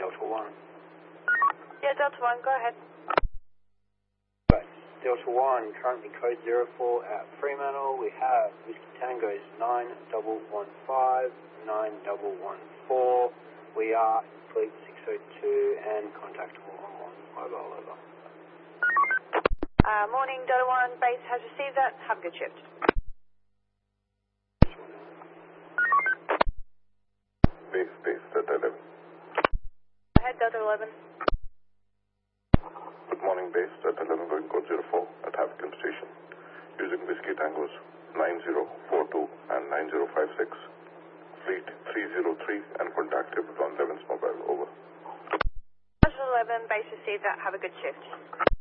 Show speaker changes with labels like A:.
A: Delta 1.
B: Yeah, Delta 1, go ahead.
A: Right. Delta 1, currently code 04 at Fremantle. We have Whiskey Tango's 9115, 9114. We are fleet 602 and contactable on mobile over.
B: Morning, Delta 1, base has received that. Have a good shift.
C: Base, Delta 11.
B: Go ahead, Delta 11.
C: Good morning, base, Delta 11 going code 04 at Havilland Station. Using Whiskey Tangos 9042 and 9056. Fleet 303 and contactable on 11's mobile over.
B: Delta 11, base received that. Have a good shift.